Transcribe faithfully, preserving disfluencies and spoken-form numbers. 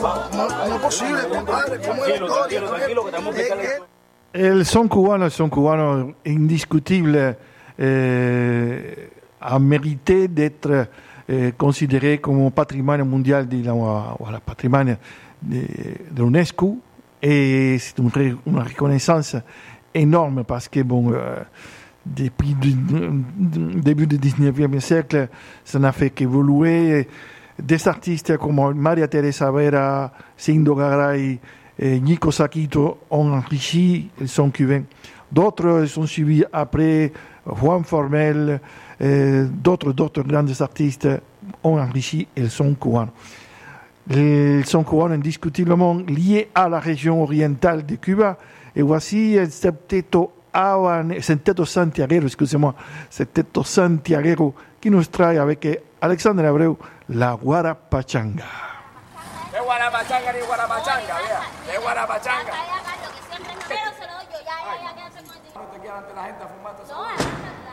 ¿Cómo es posible, compadre? ¿Cómo es la historia? El son cubano, el son cubano indiscutible, eh, a mérité d'être eh, considéré comme patrimoine mondial de la, voilà, patrimoine de, de l'UNESCO, et c'est une, une reconnaissance énorme parce que bon, euh, depuis le début du dix-neuvième siècle, ça n'a fait qu'évoluer. Des artistes comme Maria Teresa Vera, Sindo Garay, et Nico Saquito ont enrichi le son cubain. D'autres sont suivis après, Juan Formel, et d'autres, d'autres grands artistes ont enrichi le son cubano. Le son cubano indiscutiblement lié à la région orientale de Cuba. Et voici el septeto, septeto santiaguero, excusez-moi, septeto santiaguero qui nous trae avec Alexandre Abreu, la guarapachanga. ¿Qué guarapachanga ni guarapachanga? Vea, ¿qué guarapachanga? Pero se lo doy yo, ya, ya, ya, quédate con el dinero. No te quedan ante la gente fumando. No,